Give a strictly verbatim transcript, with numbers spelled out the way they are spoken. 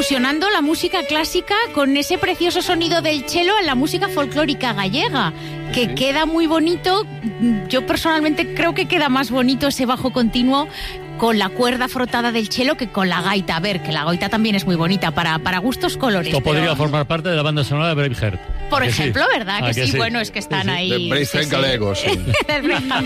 fusionando la música clásica con ese precioso sonido del cello en la música folclórica gallega, que sí. queda muy bonito. Yo personalmente creo que queda más bonito ese bajo continuo con la cuerda frotada del cello que con la gaita. A ver, que la gaita también es muy bonita, para, para gustos colores. Esto pero... podría formar parte de la banda sonora de Braveheart. Por ejemplo, sí? ¿verdad? Ah, que, que sí? sí, bueno, es que están sí, sí. ahí... De Braveheart sí, sí. galego, sí.